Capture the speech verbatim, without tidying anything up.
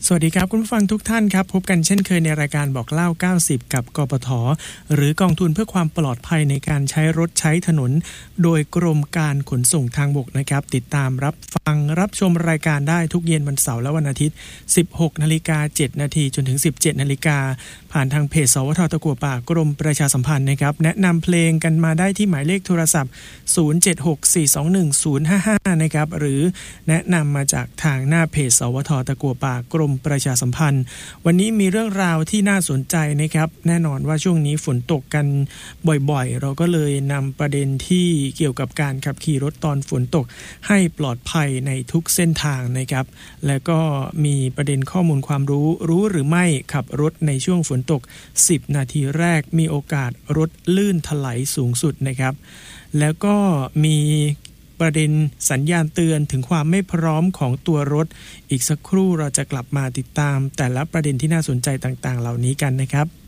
สวัสดีครับคุณผู้ฟังทุกท่านครับพบกันเช่นเคยในรายการบอกเล่าเก้าสิบกับกปทหรือกองทุนเพื่อความปลอดภัยในการใช้รถใช้ถนนโดยกรมการขนส่งทางบกนะครับติดตามรับฟังรับชมรายการได้ทุกเย็นวันเสาร์และวันอาทิตย์ สิบหกนาฬิกาเจ็ดนาทีจนถึง สิบเจ็ดนาฬิกาผ่านทางเพจสวทตะกั่วป่ากรมประชาสัมพันธ์นะครับแนะนำเพลงกันมาได้ที่หมายเลขโทรศัพท์ศูนย์ เจ็ด หก สี่ สอง หนึ่ง ศูนย์ ห้า ห้านะครับหรือแนะนำมาจากทางหน้าเพจสวทตะกั่วป่ากรมประชาสัมพันธ์วันนี้มีเรื่องราวที่น่าสนใจนะครับแน่นอนว่าช่วงนี้ฝนตกกันบ่อยๆเราก็เลยนำประเด็นที่เกี่ยวกับการขับขี่รถตอนฝนตกให้ปลอดภัยในทุกเส้นทางนะครับและก็มีประเด็นข้อมูลความรู้รู้หรือไม่ขับรถในช่วงฝนตกสิบนาทีแรกมีโอกาสรถลื่นถลายสูงสุดนะครับแล้วก็มีประเด็นสัญญาณเตือนถึงความไม่พร้อมของตัวรถอีกสักครู่เราจะกลับมาติดตามแต่ละประเด็นที่น่าสนใจต่างๆเหล่านี้กันนะครับ